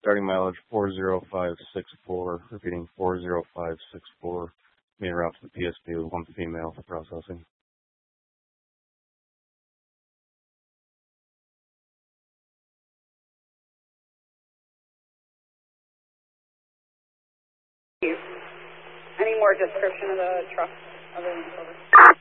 starting mileage 40564, repeating 40564, main route to the PSP with one female for processing. Any more description of the truck other than over?